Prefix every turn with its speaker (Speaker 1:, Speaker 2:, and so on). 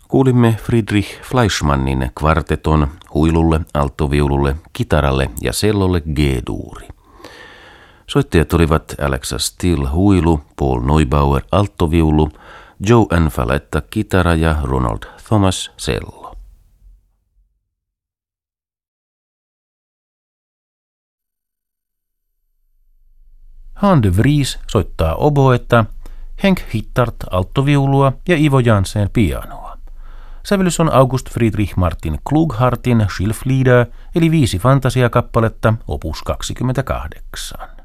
Speaker 1: Kuulimme Friedrich Fleischmannin kvarteton huilulle, alttoviululle, kitaralle ja cellolle G-duuri. Soittajat olivat Alexa Still huilu, Paul Neubauer alttoviulu, Joe N. Falletta kitara ja Ronald Thomas cello. Han de Vries soittaa oboetta, Henk Hittart alttoviulua ja Ivo Jansen pianoa. Sävellys on August Friedrich Martin Klughartin Schilflieder eli 5 fantasiakappaletta opus 28.